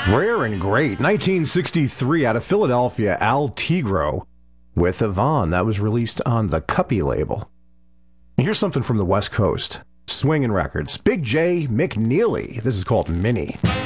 Rare and Great, 1963 out of Philadelphia, Al Tigro with Yvonne. That was released on the Cuppy label. Here's something from the West Coast. Swingin' Records. Big J McNeely. This is called Minnie.